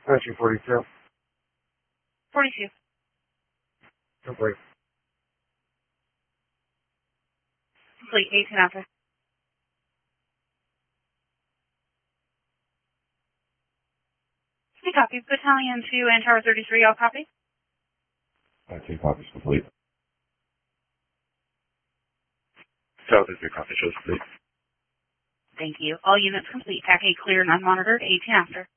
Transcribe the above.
Entry 42. 42. Complete. Complete. 18 after. Any copies? Battalion 2 and Tower 33, all copy? 2 copies complete. Tower 33 copy shows complete. Thank you. All units complete. TAC A clear and unmonitored. 18 after.